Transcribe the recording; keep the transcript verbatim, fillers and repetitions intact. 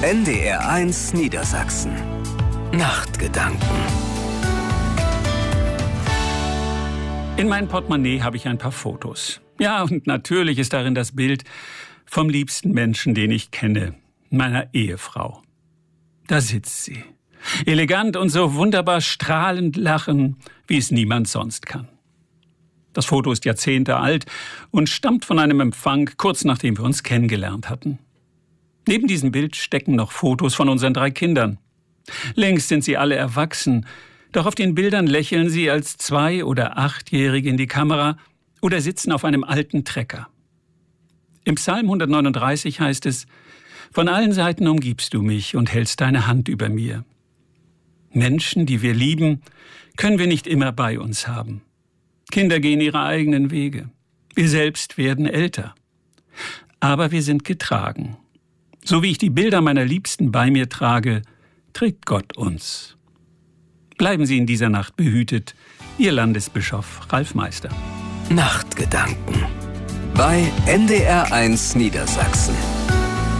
N D R eins Niedersachsen. Nachtgedanken. In meinem Portemonnaie habe ich ein paar Fotos. Ja, und natürlich ist darin das Bild vom liebsten Menschen, den ich kenne, meiner Ehefrau. Da sitzt sie, elegant und so wunderbar strahlend lachen, wie es niemand sonst kann. Das Foto ist Jahrzehnte alt und stammt von einem Empfang, kurz nachdem wir uns kennengelernt hatten. Neben diesem Bild stecken noch Fotos von unseren drei Kindern. Längst sind sie alle erwachsen, doch auf den Bildern lächeln sie als Zwei- oder Achtjährige in die Kamera oder sitzen auf einem alten Trecker. Im Psalm hundertneununddreißig heißt es: Von allen Seiten umgibst du mich und hältst deine Hand über mir. Menschen, die wir lieben, können wir nicht immer bei uns haben. Kinder gehen ihre eigenen Wege. Wir selbst werden älter. Aber wir sind getragen. So wie ich die Bilder meiner Liebsten bei mir trage, trägt Gott uns. Bleiben Sie in dieser Nacht behütet. Ihr Landesbischof Ralf Meister. Nachtgedanken bei N D R eins Niedersachsen.